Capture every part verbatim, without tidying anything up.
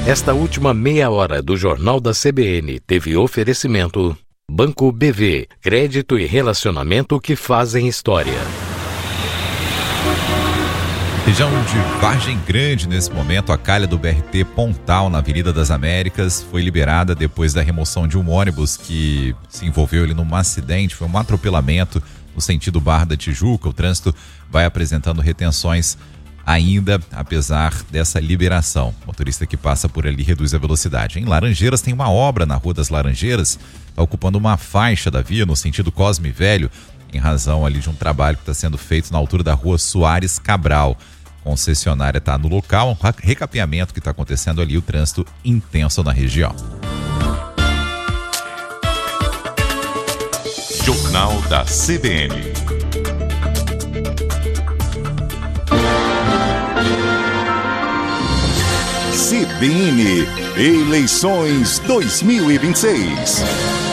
Esta última meia hora do Jornal da C B N teve oferecimento Banco B V, crédito e relacionamento que fazem história. Região de Vargem Grande, nesse momento, a calha do B R T Pontal, na Avenida das Américas, foi liberada depois da remoção de um ônibus que se envolveu ali num acidente, foi um atropelamento no sentido Barra da Tijuca. O trânsito vai apresentando retenções ainda, apesar dessa liberação. O motorista que passa por ali reduz a velocidade. Em Laranjeiras tem uma obra na Rua das Laranjeiras, está ocupando uma faixa da via no sentido Cosme Velho, em razão ali de um trabalho que está sendo feito na altura da Rua Soares Cabral. A concessionária está no local, um recapeamento que está acontecendo ali, o trânsito intenso na região. Jornal da C B N. C B N Eleições dois mil e vinte e seis.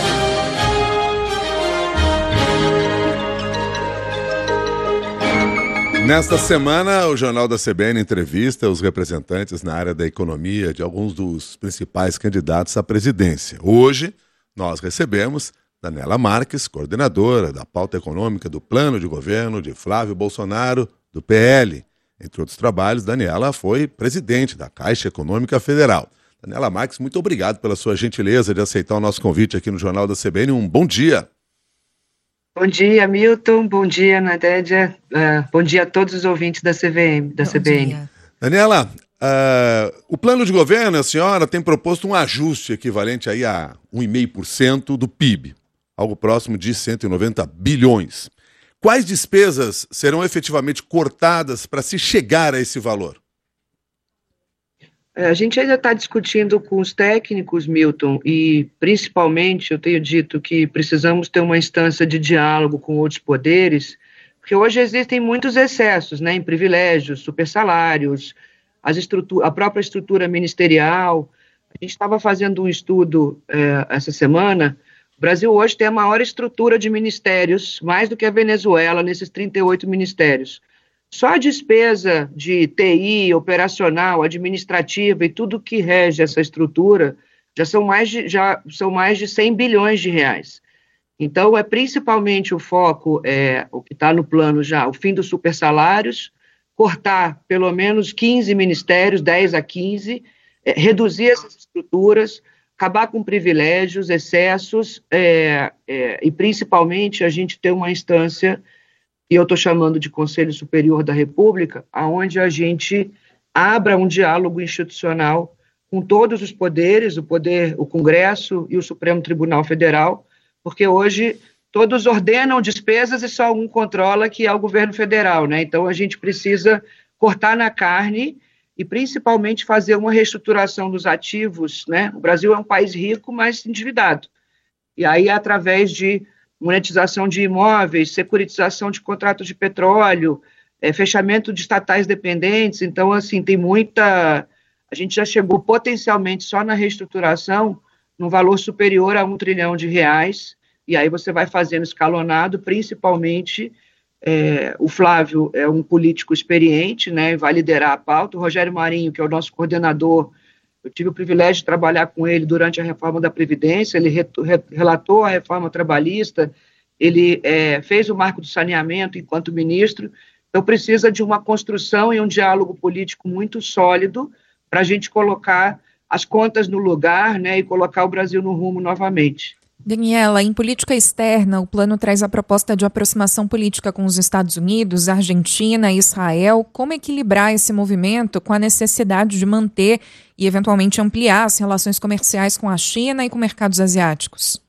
Nesta semana, o Jornal da C B N entrevista os representantes na área da economia de alguns dos principais candidatos à presidência. Hoje, nós recebemos Daniela Marques, coordenadora da pauta econômica do Plano de Governo de Flávio Bolsonaro, do P L. Entre outros trabalhos, Daniela foi presidente da Caixa Econômica Federal. Daniela Marques, muito obrigado pela sua gentileza de aceitar o nosso convite aqui no Jornal da C B N. Um bom dia. Bom dia, Milton. Bom dia, Nadédia. Uh, bom dia a todos os ouvintes da C V M, da bom C B N. Dia. Daniela, uh, o plano de governo, a senhora tem proposto um ajuste equivalente aí a um vírgula cinco por cento do P I B, algo próximo de cento e noventa bilhões. Quais despesas serão efetivamente cortadas para se chegar a esse valor? A gente ainda está discutindo com os técnicos, Milton, e principalmente eu tenho dito que precisamos ter uma instância de diálogo com outros poderes, porque hoje existem muitos excessos, né, em privilégios, supersalários, as estrutura, a própria estrutura ministerial. A gente estava fazendo um estudo é, essa semana. O Brasil hoje tem a maior estrutura de ministérios, mais do que a Venezuela, nesses trinta e oito ministérios. Só a despesa de T I, operacional, administrativa e tudo que rege essa estrutura já são mais de, já são mais de cem bilhões de reais. Então, é principalmente o foco, é, o que está no plano já, o fim dos supersalários, cortar pelo menos quinze ministérios, dez a quinze, é, reduzir essas estruturas, acabar com privilégios, excessos, é, é, e principalmente a gente ter uma instância, e eu estou chamando de Conselho Superior da República, onde a gente abra um diálogo institucional com todos os poderes, o poder, o Congresso e o Supremo Tribunal Federal, porque hoje todos ordenam despesas e só um controla, que é o governo federal, né? Então a gente precisa cortar na carne e principalmente fazer uma reestruturação dos ativos, né? O Brasil é um país rico, mas endividado. E aí, através de monetização de imóveis, securitização de contratos de petróleo, é, fechamento de estatais dependentes. Então, assim, tem muita... A gente já chegou potencialmente só na reestruturação num valor superior a um trilhão de reais, e aí você vai fazendo escalonado, principalmente é, o Flávio é um político experiente, né, vai liderar a pauta. O Rogério Marinho, que é o nosso coordenador, eu tive o privilégio de trabalhar com ele durante a reforma da Previdência, ele re, re, relatou a reforma trabalhista, ele é, fez o marco do saneamento enquanto ministro. Então precisa de uma construção e um diálogo político muito sólido para a gente colocar as contas no lugar, né, e colocar o Brasil no rumo novamente. Daniela, em política externa, o plano traz a proposta de aproximação política com os Estados Unidos, Argentina e Israel. Como equilibrar esse movimento com a necessidade de manter e, eventualmente, ampliar as relações comerciais com a China e com mercados asiáticos?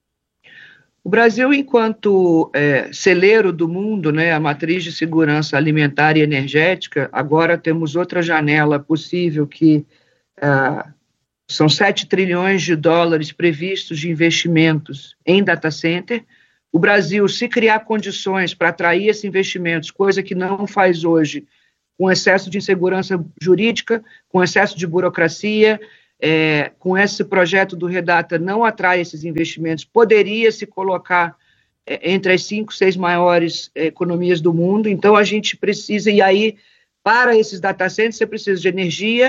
O Brasil, enquanto é, celeiro do mundo, né, a matriz de segurança alimentar e energética, agora temos outra janela possível que... É, são sete trilhões de dólares previstos de investimentos em data center. O Brasil, se criar condições para atrair esses investimentos, coisa que não faz hoje, com excesso de insegurança jurídica, com excesso de burocracia, é, com esse projeto do Redata não atrai esses investimentos, poderia se colocar é, entre as cinco, seis maiores é, economias do mundo. Então, a gente precisa, e aí, para esses data centers, você precisa de energia,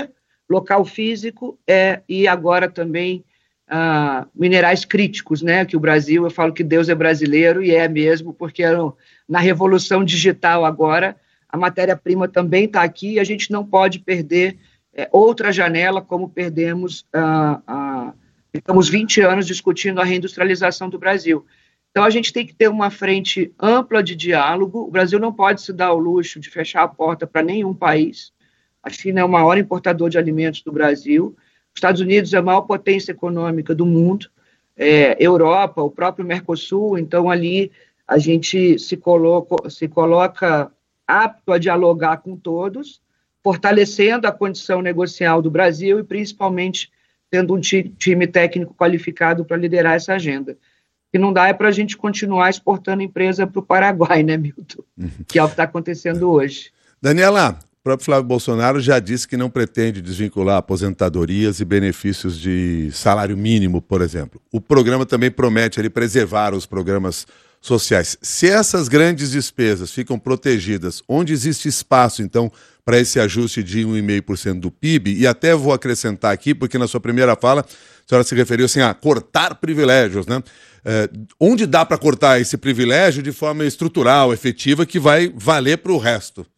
local físico é, e agora também ah, minerais críticos, né? Que o Brasil, eu falo que Deus é brasileiro, e é mesmo, porque na revolução digital agora, a matéria-prima também está aqui, e a gente não pode perder é, outra janela, como perdemos, ah, ah, ficamos vinte anos discutindo a reindustrialização do Brasil. Então, a gente tem que ter uma frente ampla de diálogo. O Brasil não pode se dar ao luxo de fechar a porta para nenhum país. A China é o maior importador de alimentos do Brasil. Os Estados Unidos é a maior potência econômica do mundo. É, Europa, o próprio Mercosul. Então, ali, a gente se coloca, se coloca apto a dialogar com todos, fortalecendo a condição negocial do Brasil e, principalmente, tendo um time técnico qualificado para liderar essa agenda. O que não dá é para a gente continuar exportando empresa para o Paraguai, né, Milton? Uhum. Que é o que está acontecendo hoje. Daniela, o próprio Flávio Bolsonaro já disse que não pretende desvincular aposentadorias e benefícios de salário mínimo, por exemplo. O programa também promete ele preservar os programas sociais. Se essas grandes despesas ficam protegidas, onde existe espaço, então, para esse ajuste de um vírgula cinco por cento do P I B? E até vou acrescentar aqui, porque na sua primeira fala, a senhora se referiu assim, a cortar privilégios, né? É, onde dá para cortar esse privilégio de forma estrutural, efetiva, que vai valer para o resto?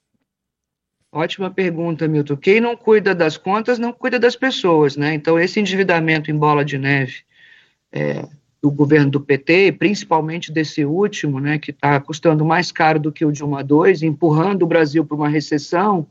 Ótima pergunta, Milton. Quem não cuida das contas não cuida das pessoas, né? Então, esse endividamento em bola de neve é, do governo do P T, principalmente desse último, né, que está custando mais caro do que o Dilma dois, empurrando o Brasil para uma recessão,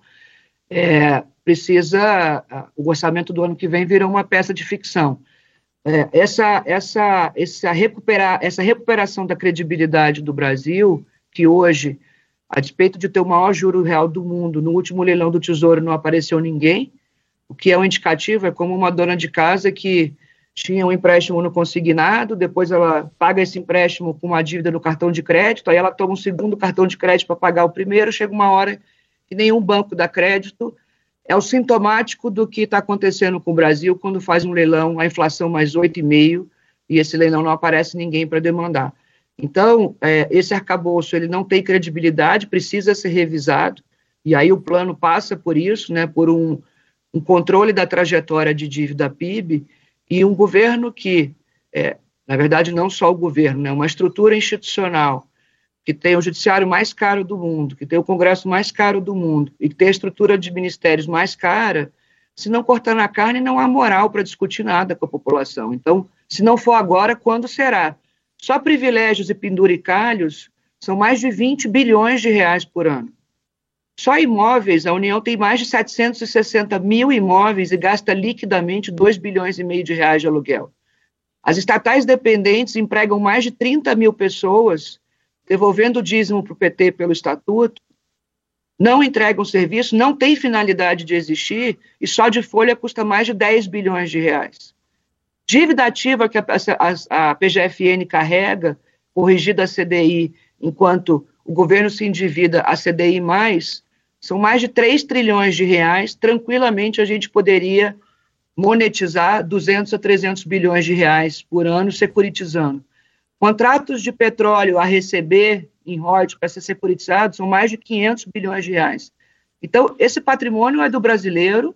é, precisa, o orçamento do ano que vem virou uma peça de ficção. É, essa, essa, essa, recuperar, essa recuperação da credibilidade do Brasil, que hoje, a despeito de ter o maior juro real do mundo, no último leilão do Tesouro não apareceu ninguém, o que é um indicativo, é como uma dona de casa que tinha um empréstimo no consignado, depois ela paga esse empréstimo com uma dívida no cartão de crédito, aí ela toma um segundo cartão de crédito para pagar o primeiro, chega uma hora que nenhum banco dá crédito. É o sintomático do que está acontecendo com o Brasil quando faz um leilão, a inflação mais oito vírgula cinco, e esse leilão não aparece ninguém para demandar. Então, é, esse arcabouço ele não tem credibilidade, precisa ser revisado, e aí o plano passa por isso, né, por um, um controle da trajetória de dívida P I B, e um governo que, é, na verdade, não só o governo, né, uma estrutura institucional que tem o judiciário mais caro do mundo, que tem o Congresso mais caro do mundo, e que tem a estrutura de ministérios mais cara, se não cortar na carne, não há moral para discutir nada com a população. Então, se não for agora, quando será? Só privilégios e penduricalhos são mais de vinte bilhões de reais por ano. Só imóveis, a União tem mais de setecentos e sessenta mil imóveis e gasta liquidamente dois bilhões e meio de reais de aluguel. As estatais dependentes empregam mais de trinta mil pessoas, devolvendo o dízimo para o P T pelo estatuto, não entregam serviço, não tem finalidade de existir e só de folha custa mais de dez bilhões de reais. Dívida ativa que a, a, a P G F N carrega, corrigida a C D I, enquanto o governo se endivida a C D I mais, são mais de três trilhões de reais, tranquilamente a gente poderia monetizar duzentos a trezentos bilhões de reais por ano securitizando. Contratos de petróleo a receber em royalties para ser securitizados são mais de quinhentos bilhões de reais. Então, esse patrimônio é do brasileiro,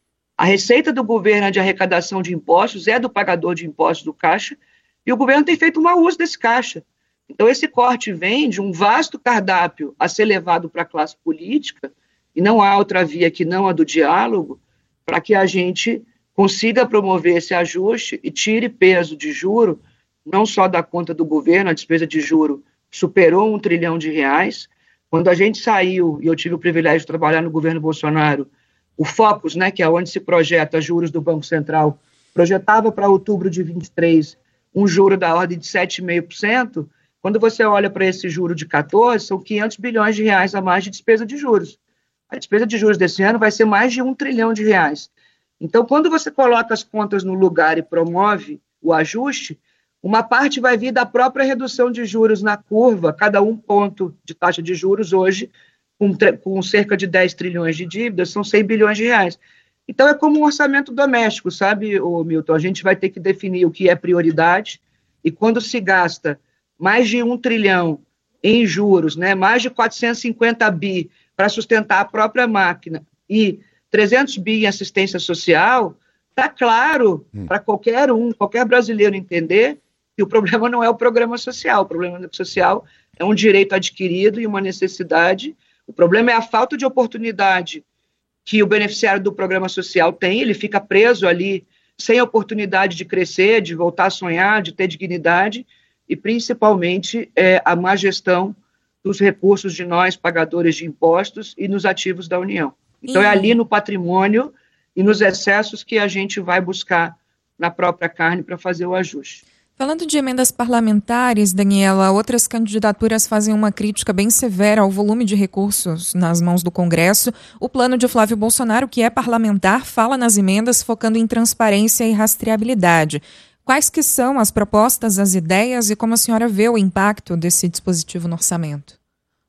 a receita do governo de arrecadação de impostos é do pagador de impostos do Caixa, e o governo tem feito um mau uso desse Caixa. Então, esse corte vem de um vasto cardápio a ser levado para a classe política, e não há outra via que não a do diálogo, para que a gente consiga promover esse ajuste e tire peso de juro, não só da conta do governo, a despesa de juro superou um trilhão de reais. Quando a gente saiu, e eu tive o privilégio de trabalhar no governo Bolsonaro, o Focus, né, que é onde se projeta juros do Banco Central, projetava para outubro de vinte e três um juro da ordem de sete vírgula cinco por cento. Quando você olha para esse juro de quatorze, são quinhentos bilhões de reais a mais de despesa de juros. A despesa de juros desse ano vai ser mais de um trilhão de reais. Então, quando você coloca as contas no lugar e promove o ajuste, uma parte vai vir da própria redução de juros na curva, cada um ponto de taxa de juros hoje, com, com cerca de dez trilhões de dívidas, são cem bilhões de reais. Então, é como um orçamento doméstico, sabe, ô Milton? A gente vai ter que definir o que é prioridade, e quando se gasta mais de um trilhão em juros, né, mais de quatrocentos e cinquenta bi para sustentar a própria máquina, e trezentos bi em assistência social, está claro hum. para qualquer um, qualquer brasileiro entender que o problema não é o programa social, o problema social é um direito adquirido e uma necessidade, o problema é a falta de oportunidade que o beneficiário do programa social tem, ele fica preso ali, sem oportunidade de crescer, de voltar a sonhar, de ter dignidade, e principalmente é, a má gestão dos recursos de nós, pagadores de impostos, e nos ativos da União. Então, é ali no patrimônio e nos excessos que a gente vai buscar na própria carne para fazer o ajuste. Falando de emendas parlamentares, Daniela, outras candidaturas fazem uma crítica bem severa ao volume de recursos nas mãos do Congresso. O plano de Flávio Bolsonaro, que é parlamentar, fala nas emendas focando em transparência e rastreabilidade. Quais que são as propostas, as ideias e como a senhora vê o impacto desse dispositivo no orçamento?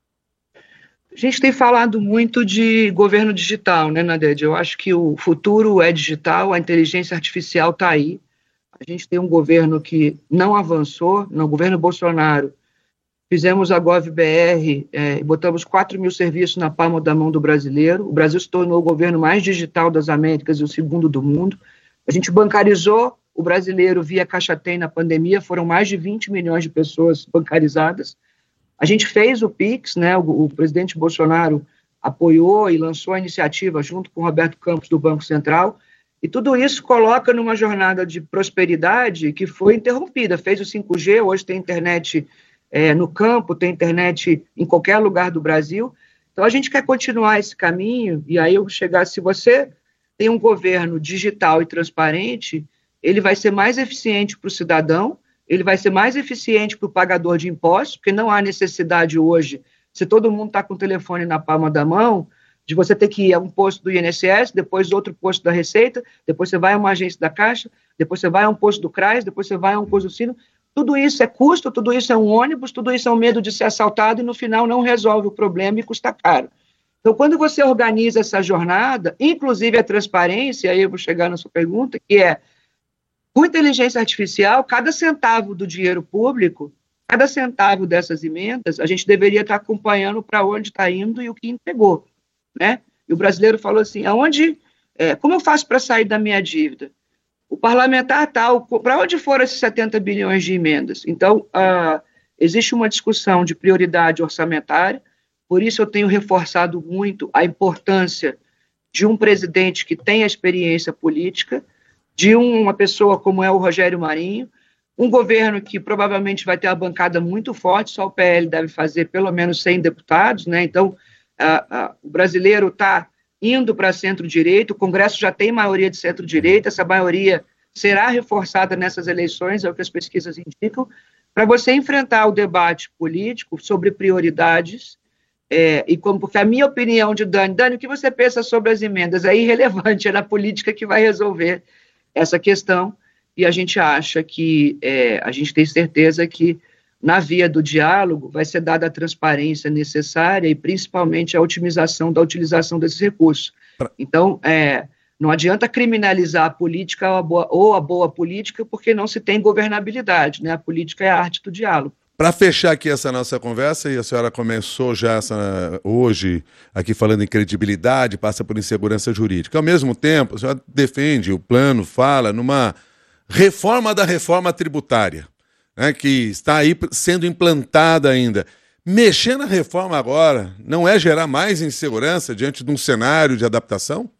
A gente tem falado muito de governo digital, né, Nadede? Eu acho que o futuro é digital, a inteligência artificial está aí. A gente tem um governo que não avançou, no governo Bolsonaro, fizemos a GovBR, é, botamos quatro mil serviços na palma da mão do brasileiro, o Brasil se tornou o governo mais digital das Américas e o segundo do mundo, a gente bancarizou o brasileiro via Caixa Tem na pandemia, foram mais de vinte milhões de pessoas bancarizadas, a gente fez o Pix, né, o, o presidente Bolsonaro apoiou e lançou a iniciativa junto com o Roberto Campos do Banco Central, e tudo isso coloca numa jornada de prosperidade que foi interrompida. Fez o cinco G, hoje tem internet é, no campo, tem internet em qualquer lugar do Brasil. Então, a gente quer continuar esse caminho, e aí eu vou chegar, se você tem um governo digital e transparente, ele vai ser mais eficiente para o cidadão, ele vai ser mais eficiente para o pagador de impostos, porque não há necessidade hoje, se todo mundo está com o telefone na palma da mão, de você ter que ir a um posto do I N S S, depois outro posto da Receita, depois você vai a uma agência da Caixa, depois você vai a um posto do CRAS, depois você vai a um posto do Sino. Tudo isso é custo, tudo isso é um ônibus, tudo isso é um medo de ser assaltado e no final não resolve o problema e custa caro. Então, quando você organiza essa jornada, inclusive a transparência, aí eu vou chegar na sua pergunta, que é, com inteligência artificial, cada centavo do dinheiro público, cada centavo dessas emendas, a gente deveria estar acompanhando para onde está indo e o que entregou. Né? E o brasileiro falou assim, aonde, é, como eu faço para sair da minha dívida? O parlamentar tal, para onde foram esses setenta bilhões de emendas? Então, ah, existe uma discussão de prioridade orçamentária, por isso eu tenho reforçado muito a importância de um presidente que tenha experiência política, de uma pessoa como é o Rogério Marinho, um governo que provavelmente vai ter uma bancada muito forte, só o P L deve fazer pelo menos cem deputados, né? Então, Uh, uh, o brasileiro está indo para centro-direita, o Congresso já tem maioria de centro-direita, essa maioria será reforçada nessas eleições, é o que as pesquisas indicam, para você enfrentar o debate político sobre prioridades, é, e como, porque a minha opinião de Dani, Dani, o que você pensa sobre as emendas? É irrelevante, é na política que vai resolver essa questão, e a gente acha que, é, a gente tem certeza que na via do diálogo, vai ser dada a transparência necessária e, principalmente, a otimização da utilização desses recursos. Então, é, não adianta criminalizar a política ou a, boa, ou a boa política, porque não se tem governabilidade, né? A política é a arte do diálogo. Para fechar aqui essa nossa conversa, e a senhora começou já essa, hoje aqui falando em credibilidade, passa por insegurança jurídica. Ao mesmo tempo, a senhora defende, o plano fala numa reforma da reforma tributária, né, que está aí sendo implantada ainda. Mexer na reforma agora não é gerar mais insegurança diante de um cenário de adaptação?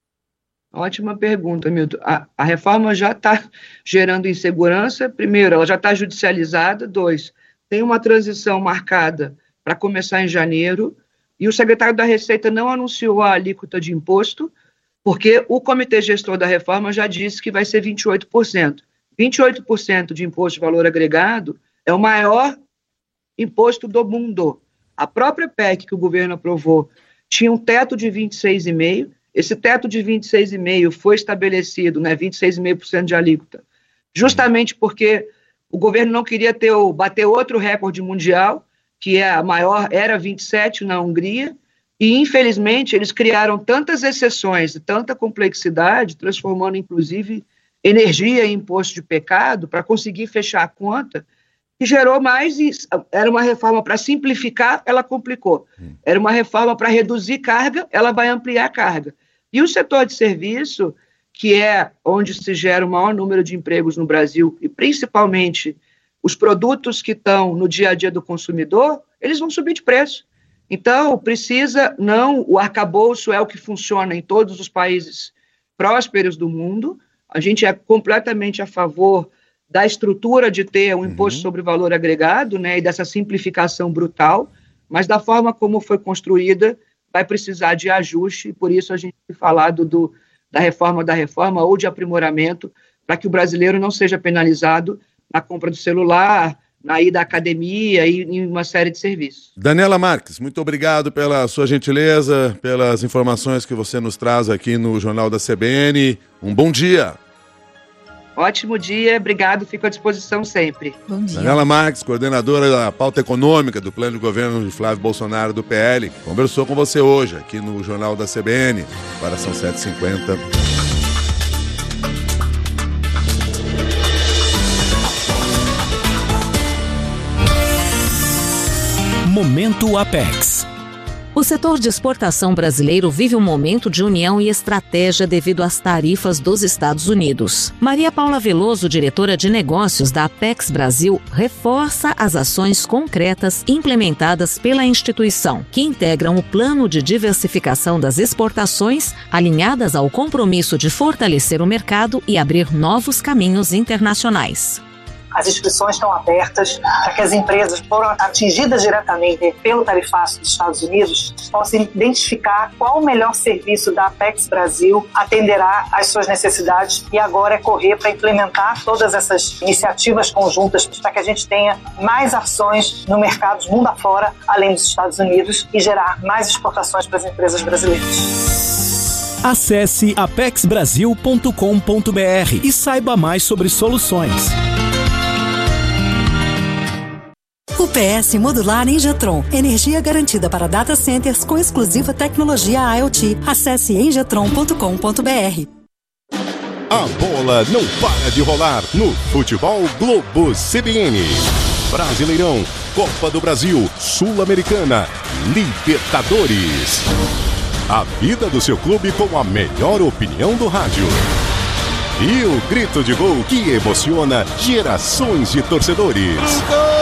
Ótima pergunta, Milton. A, a reforma já está gerando insegurança. Primeiro, ela já está judicializada. Dois, tem uma transição marcada para começar em janeiro e o secretário da Receita não anunciou a alíquota de imposto, porque o comitê gestor da reforma já disse que vai ser vinte e oito por cento. vinte e oito por cento de imposto de valor agregado é o maior imposto do mundo. A própria P E C que o governo aprovou tinha um teto de vinte e seis vírgula cinco por cento. Esse teto de vinte e seis vírgula cinco por cento foi estabelecido, né, vinte e seis vírgula cinco por cento de alíquota, justamente porque o governo não queria ter, bater outro recorde mundial, que é a maior, era vinte e sete na Hungria, e infelizmente eles criaram tantas exceções, tanta complexidade, transformando inclusive energia em imposto de pecado, para conseguir fechar a conta, que gerou mais isso. Era uma reforma para simplificar, ela complicou. Era uma reforma para reduzir carga, ela vai ampliar a carga. E o setor de serviço, que é onde se gera o maior número de empregos no Brasil, e principalmente os produtos que estão no dia a dia do consumidor, eles vão subir de preço. Então, precisa, não, o arcabouço é o que funciona em todos os países prósperos do mundo, a gente é completamente a favor da estrutura de ter um imposto uhum. sobre valor agregado, né, e dessa simplificação brutal, mas da forma como foi construída, vai precisar de ajuste, e por isso a gente tem falado do, da reforma da reforma ou de aprimoramento, para que o brasileiro não seja penalizado na compra do celular, na ida à academia e em uma série de serviços. Daniela Marques, muito obrigado pela sua gentileza, pelas informações que você nos traz aqui no Jornal da C B N. Um bom dia. Ótimo dia, obrigado, fico à disposição sempre. Bom dia. Daniela Marques, coordenadora da pauta econômica do plano de governo de Flávio Bolsonaro do P L, conversou com você hoje aqui no Jornal da C B N. Agora são sete e cinquenta. Momento Apex. O setor de exportação brasileiro vive um momento de união e estratégia devido às tarifas dos Estados Unidos. Maria Paula Veloso, diretora de negócios da Apex Brasil, reforça as ações concretas implementadas pela instituição, que integram o plano de diversificação das exportações, alinhadas ao compromisso de fortalecer o mercado e abrir novos caminhos internacionais. As inscrições estão abertas para que as empresas que foram atingidas diretamente pelo tarifaço dos Estados Unidos possam identificar qual o melhor serviço da Apex Brasil atenderá às suas necessidades, e agora é correr para implementar todas essas iniciativas conjuntas para que a gente tenha mais ações no mercado mundo afora, além dos Estados Unidos, e gerar mais exportações para as empresas brasileiras. Acesse apex brasil ponto com ponto b r e saiba mais sobre soluções. U P S Modular Engetron. Energia garantida para data centers com exclusiva tecnologia IoT. Acesse engetron ponto com ponto b r. A bola não para de rolar no Futebol Globo C B N. Brasileirão, Copa do Brasil, Sul-Americana, Libertadores. A vida do seu clube com a melhor opinião do rádio. E o grito de gol que emociona gerações de torcedores.